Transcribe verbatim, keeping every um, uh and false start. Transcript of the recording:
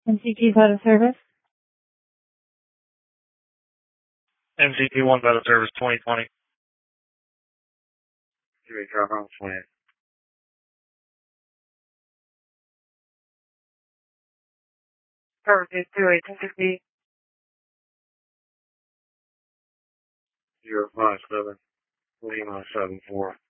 M C T Photo Service. M C T one Photo Service twenty twenty. Give me a drop on twenty. Services two eighteen sixty. Zero five seven. Lima seven four.